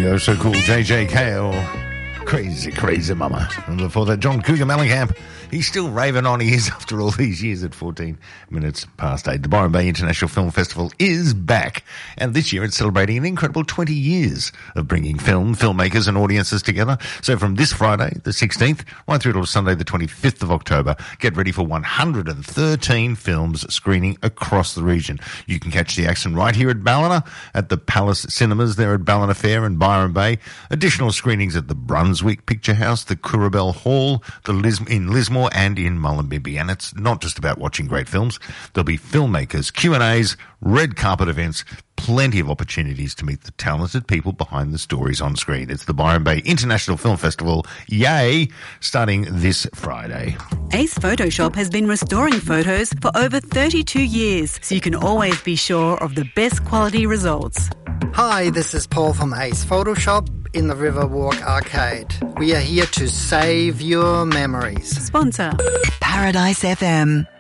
Oh So Cool, JJK, Crazy, Crazy Mama. And before that, John Cougar Mellencamp. He's still raving on. He is after all these years at 14 minutes past 8. The Byron Bay International Film Festival is back. And this year it's celebrating an incredible 20 years of bringing filmmakers and audiences together. So from this Friday, the 16th, right through to Sunday, the 25th of October, get ready for 113 films screening across the region. You can catch the action right here at Ballina, at the Palace Cinemas there at Ballina Fair and Byron Bay. Additional screenings at the Brunswick Picture House, the Currabell Hall, in Lismore, and in Mullumbimby. And it's not just about watching great films. There'll be filmmakers, Q&As, red carpet events, plenty of opportunities to meet the talented people behind the stories on screen. It's the Byron Bay International Film Festival, yay, starting this Friday. Ace Photoshop has been restoring photos for over 32 years, so you can always be sure of the best quality results. Hi, this is Paul from Ace Photoshop in the Riverwalk Arcade. We are here to save your memories. Sponsor Paradise FM.